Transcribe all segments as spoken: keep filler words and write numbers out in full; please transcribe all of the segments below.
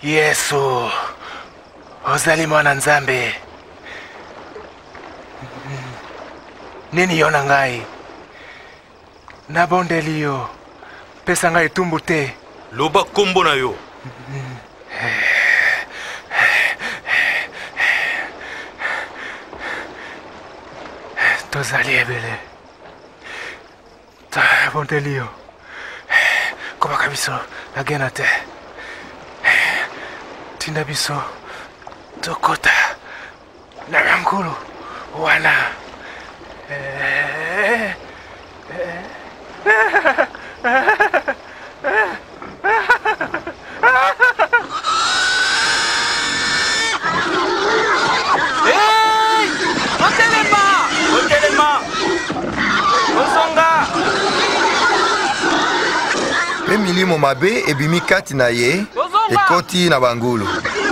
Yesu, ozali mwana Nzambe. Nini yona ngai? Nabondeli yo, pesa ngai tumbu te. Loba kombo na yo. Tozali ebele. Nabondeli yo. Komaka biso, nagena te. Tinda biso, tokota. Narankulu, wana. Pe milimo mabe ebimi kati na ye ekoti na bangulu.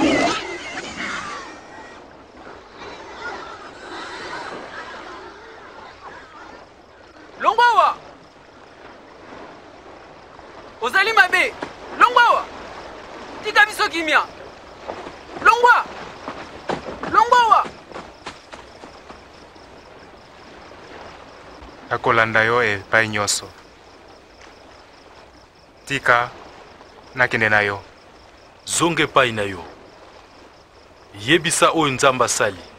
Longwawa! Ozali mabe! Longwawa! Tika biso kimia! Longwa! Longwawa! Nakolanda yo epai nyonso. Tika nakende na yo. Zonge pai na yo. Yebisa oyo Nzambe asali.